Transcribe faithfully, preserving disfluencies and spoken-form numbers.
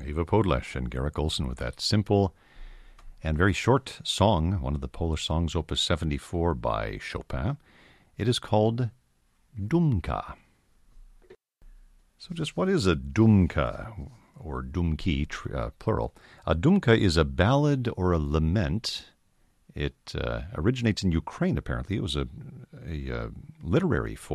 Ivo Podlesh and Garrick Olson with that simple and very short song, one of the Polish songs, Opus seventy-four by Chopin. It is called Dumka. So just what is a dumka, or dumki, uh, plural? A dumka is a ballad or a lament. It uh, originates in Ukraine, apparently. It was a, a uh, literary form.